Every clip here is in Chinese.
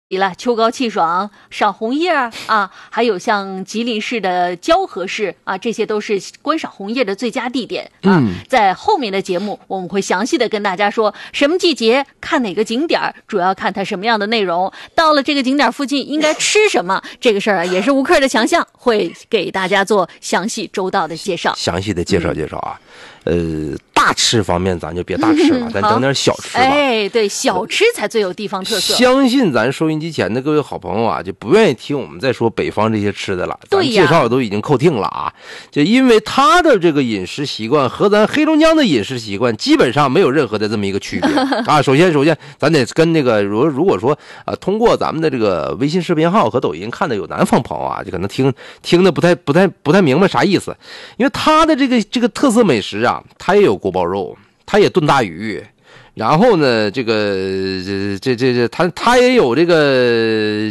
了，秋高气爽，赏红叶啊，还有像吉林市的蛟河市啊，这些都是观赏红叶的最佳地点啊。在后面的节目，我们会详细的跟大家说什么季节看哪个景点，主要看它什么样的内容。到了这个景点附近应该吃什么，这个事儿啊也是吴克的强项，会给大家做详细周到的介绍。 详细的介绍啊。大吃方面咱就别大吃了，咱整点小吃吧。 哎，对，小吃才最有地方特色。 相信咱收音机前的各位好朋友啊，就不愿意听我们再说北方这些吃的了。咱介绍都已经扣听了啊，就因为他的这个饮食习惯和咱黑龙江的饮食习惯基本上没有任何的这么一个区别啊。首先，咱得跟那个如果说通过咱们的这个微信视频号和抖音看的有南方朋友啊，就可能听的不太明白啥意思，因为他的这个特色美食啊，他也有锅包肉，他也炖大鱼，然后呢，他也有这个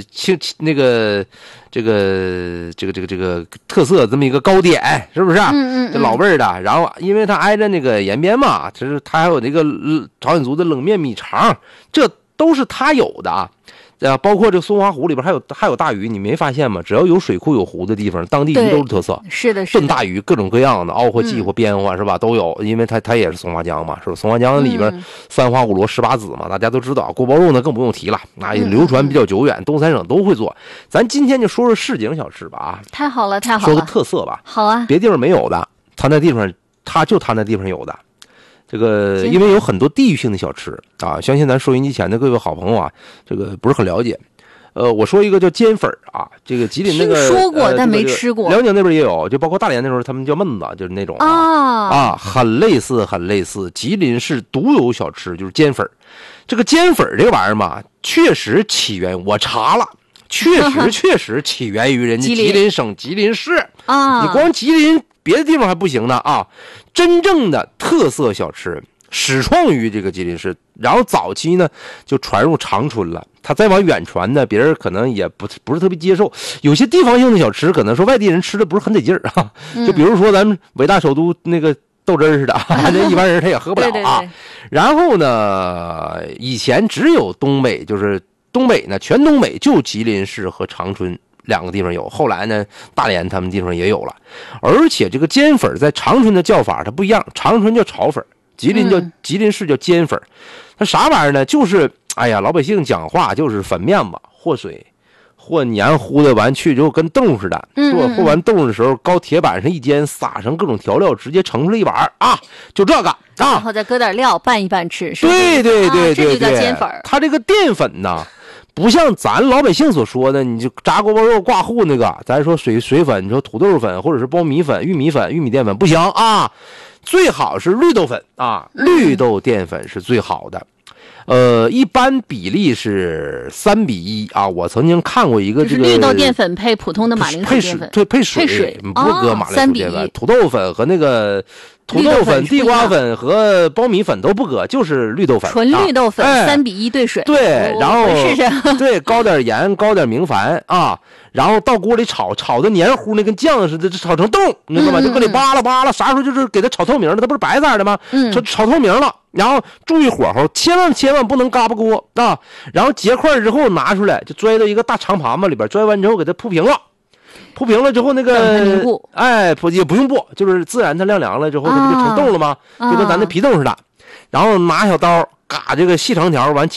特色这么一个糕点，是不是？这老味儿的。然后，因为他挨着那个延边嘛，他还有那个朝鲜族的冷面米肠，这都是他有的啊。包括这个松花湖里边还有大鱼，你没发现吗？只要有水库有湖的地方，当地鱼都是特色。 是的， 炖大鱼各种各样的，熬或荠或边花是吧？都有，因为它也是松花江嘛，是吧？松花江里边三花五罗18子嘛，大家都知道。锅包肉呢更不用提了，那也流传比较久远，东三省都会做。咱今天就说说市井小吃吧啊！ 太好了，太好了， 说个特色吧。 好啊， 别地方没有的，他那地方有的。这个因为有很多地域性的小吃啊，相信咱收音机前的各位好朋友啊，这个不是很了解。我说一个叫煎粉啊，这个吉林那个听说过，但没吃过。 辽宁那边也有，就包括大连那时候他们叫焖子，就是那种很类似。吉林市独有小吃就是煎粉。这个煎粉这个玩意儿嘛，确实起源我查了，确实起源于人家吉林省吉林市啊。你光吉林别的地方还不行呢啊！真正的特色小吃始创于这个吉林市，然后早期呢就传入长春了。他再往远传呢，别人可能也不是特别接受。有些地方性的小吃，可能说外地人吃的不是很得劲儿啊。就比如说咱们伟大首都那个豆汁儿似的，那一般人他也喝不了啊。对。然后呢，以前只有东北，就是东北呢，全东北就吉林市和长春两个地方有，后来呢，大连他们地方也有了。而且这个煎粉在长春的叫法它不一样，长春叫炒粉，吉林市叫煎粉。它啥玩意儿呢？就是老百姓讲话就是粉面子和水和黏糊的，完去之后跟豆似的，和完豆的时候高铁板上一煎，撒上各种调料，直接盛出来一碗啊，就这个啊， 然后再搁点料拌一拌吃。 对， 这就叫煎粉。 它这个淀粉呢，不像咱老百姓所说的，你就炸锅包肉挂糊那个，咱说水粉，你说土豆粉或者是苞米粉、玉米粉、玉米淀粉不行啊，最好是绿豆粉啊，绿豆淀粉是最好的。一般比例是3:1啊。我曾经看过一个这个绿豆淀粉配普通的马铃薯淀粉， 配水，不是搁马铃薯淀粉，土豆粉和那个土豆粉、地瓜粉和苞米粉都不搁，就是绿豆粉， 纯绿豆粉3:1兑水。 对，然后试试。 对，高点盐，高点明矾啊，然后到锅里炒的黏糊，那跟酱似的，炒成豆，你知道吗？就搁里扒拉，啥时候就是给它炒透明了，它不是白色的吗？炒透明了。然后注意火候，千万不能嘎巴锅啊！然后结块之后拿出来，就拽到一个大长盘子里边，拽完之后给它铺平了。铺平了之后，那个也不用布，就是自然它晾凉了之后，它不就成豆了吗？就跟咱那皮豆似的。然后拿小刀嘎这个细长条，完